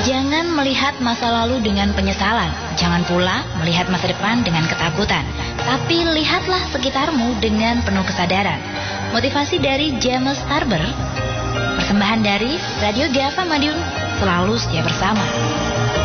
Jangan melihat masa lalu dengan penyesalan. Jangan pula melihat masa depan dengan ketakutan. Tapi lihatlah sekitarmu dengan penuh kesadaran. Motivasi dari James Tarber. Persembahan dari Radio Gava Madiun, selalu setia bersama.